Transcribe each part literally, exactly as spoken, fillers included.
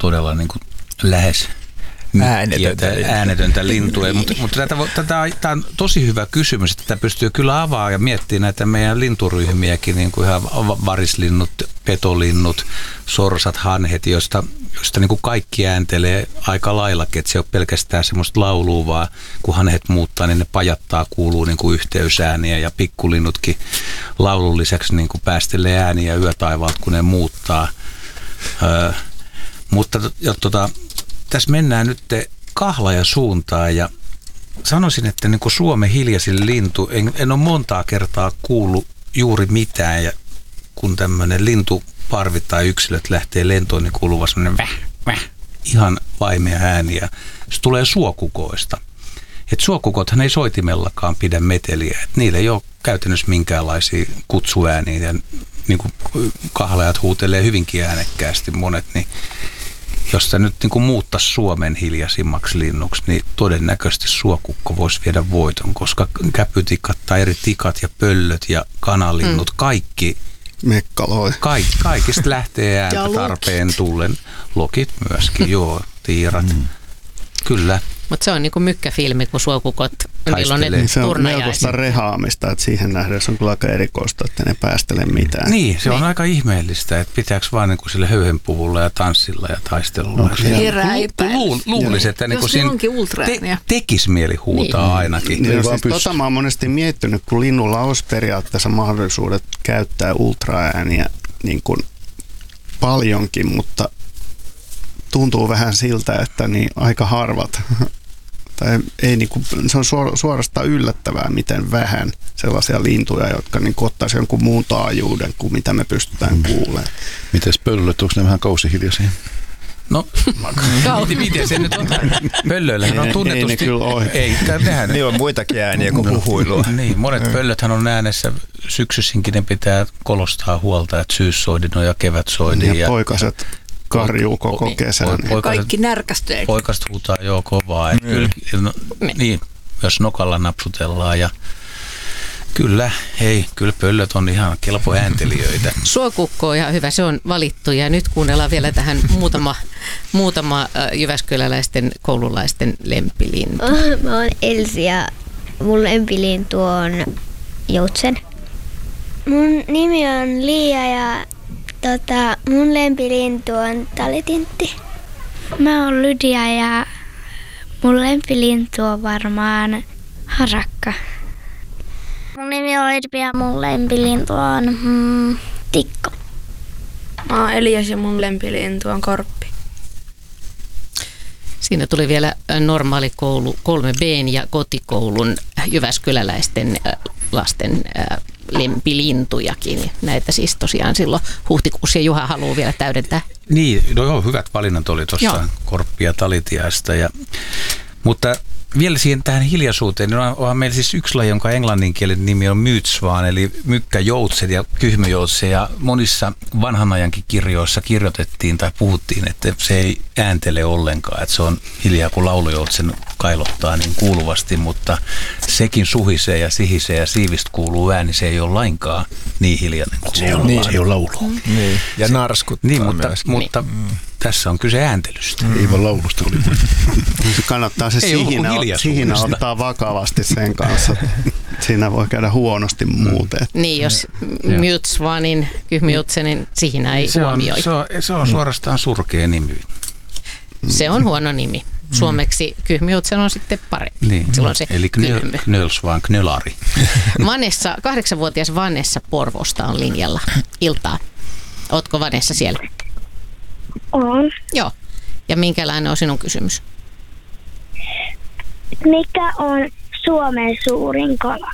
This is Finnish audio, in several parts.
todella niin kuin lähes äänetöntä, äänetöntä lintua. Mutta, mutta tätä, tätä, tämä on tosi hyvä kysymys, että tätä pystyy kyllä avaamaan ja miettimään näitä meidän linturyhmiäkin, niin kuin ihan varislinnut, petolinnut, sorsat, hanhet, joista, joista niin kuin kaikki ääntelee aika laillakin, että se ei ole pelkästään semmoista laulua, vaan kun hanhet muuttaa, niin ne pajattaa, kuuluu niin kuin yhteysääniä ja pikkulinnutkin laulun lisäksi niin kuin päästelee ääniä yötaivaalta, kun ne muuttaa. Öö, mutta jo, tota, tässä mennään nyt kahlajan suuntaan ja sanoisin, että niin kuin Suomen hiljaisin lintu, en, en ole montaa kertaa kuullut juuri mitään ja kun tämmöinen lintuparvi tai yksilöt lähtee lentoon, niin kuuluu vaan semmoinen väh, väh, ihan vaimea ääni ja se tulee suokukoista. Että suokukothan ei soitimellakaan pidä meteliä, että niillä ei ole käytännössä minkäänlaisia kutsuääniä ja niin kuin kahlajat huutelee hyvinkin äänekkäästi monet, niin jos sitä nyt niin kuin muuttaisi Suomen hiljaisimmaksi linnuksi, niin todennäköisesti suokukko voisi viedä voiton, koska käpytikat tai eri tikat ja pöllöt ja kanalinnut, mm. kaikki, kaik, kaikista lähtee ääntä tarpeen tullen. Lokit myöskin, joo, tiirat, mm. kyllä. Mutta se on niin kuin mykkäfilmi, kun suokukot, niillä on ne niin se on turnajaiset. melkoista rehaamista, että siihen nähdään se on kyllä aika erikoista, että ne päästele mitään. Niin, se on niin. aika ihmeellistä, että pitääkö vaan niin kuin sille höyhenpuvulla ja tanssilla ja taistelulla. No, Lu, luulisi, että niin kuin siinä te, tekisi mieli huutaa niin. ainakin. Niin, siis tota mä oon monesti miettinyt, kun linnulla olisi periaatteessa mahdollisuudet käyttää ultraääniä niin kuin paljonkin, mutta tuntuu vähän siltä, että niin aika harvat. Tai ei niinku, se on suorastaan yllättävää, miten vähän sellaisia lintuja, jotka niinku ottaisi jonkun muun taajuuden kuin mitä me pystytään mm. kuulemaan. Mites pöllöt, onko ne vähän kausihiljaisia? No, miten se nyt on? Pöllöillähän on tunnetusti... Ei ne kyllä ole. Ei, nehän... Niin on muitakin ääniä kuin huhuilua. Niin, monet pöllöthän on äänessä. Syksyisinkin ne pitää kolostaa huolta, että syyssoidin on ja kevätsoidin. Ja, ja poikaset karjuu koko niin, kesän. Poikaset, kaikki närkästyy. Poikaset huutaa joo kovaa. Mm. Kyllä, no, niin, jos nokalla napsutellaan ja kyllä, hei, kyllä pöllöt on ihan kelpo ääntelijöitä. Suokukko on ihan hyvä, se on valittu ja nyt kuunnellaan vielä tähän muutama, muutama jyväskyläläisten koululaisten lempilintu. Oh, mä oon Elsi ja mun lempilintu on joutsen. Mun nimi on Liia ja tota, mun lempilintu on talitintti. Mä oon Lydia ja mun lempilintu on varmaan harakka. Mun nimi on Edvi ja mun lempilintu on mm, tikko. Mä oon Elias ja mun lempilintu on korppi. Siinä tuli vielä normaalikoulu kolme B:n ja kotikoulun jyväskyläläisten lasten lempilintujakin. Näitä siis tosiaan silloin huhtikuussa ja Juha haluaa vielä täydentää. Niin, no joo, hyvät valinnat oli tuossa korppi ja talitiaista. Ja, mutta vielä siihen tähän hiljaisuuteen, niin onhan meillä siis yksi laji, jonka englanninkielinen nimi on myytsvaan, eli mykkäjoutset ja kyhmyjoutset. Ja monissa vanhan ajankin kirjoissa kirjoitettiin tai puhuttiin, että se ei ääntele ollenkaan, että se on hiljaa, kun laulujoutsen kailottaa niin kuuluvasti, mutta sekin suhisee ja sihisee ja siivistä kuuluu ääni, se ei ole lainkaan niin hiljainen kuin se, niin. se ei ole laulua. Mm. Niin. Ja narskuttaa niin, mutta, myös. mutta mm. tässä on kyse ääntelystä. Mm. Ei vaan laulusta oli. Se kannattaa se sihinä, sihinä ottaa vakavasti sen kanssa. Siinä voi käydä huonosti muuten. Niin, jos myytsvanin, kyhmyjoutsenin sihinä ei se huomioi. On, se, on, se on suorastaan surkea nimi. Se on huono nimi. Suomeksi kyhmyjoutsen on sitten parempi. Niin. Silloin se eli knöl, knöls vaan knölari. Vanessa, kahdeksanvuotias Vanessa Porvosta on linjalla. Iltaa. Ootko Vanessa siellä? On. Joo. Ja minkälainen on sinun kysymys? Mikä on Suomen suurin kala?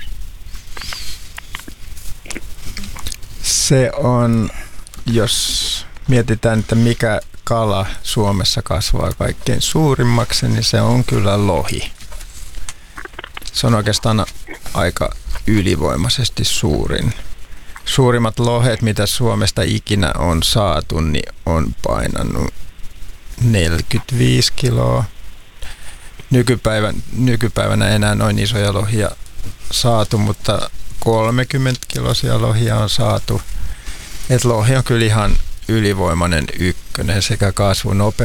Se on, jos mietitään, että mikä kala Suomessa kasvaa kaikkein suurimmaksi, niin se on kyllä lohi. Se on oikeastaan aika ylivoimaisesti suurin. Suurimmat lohet, mitä Suomesta ikinä on saatu, niin on painanut neljäkymmentäviisi kiloa. Nykypäivän, nykypäivänä enää noin isoja lohia saatu, mutta kolmekymmentä kiloisia lohia on saatu. Et lohi on kyllä ihan ylivoimainen ykkönen sekä kasvunopeus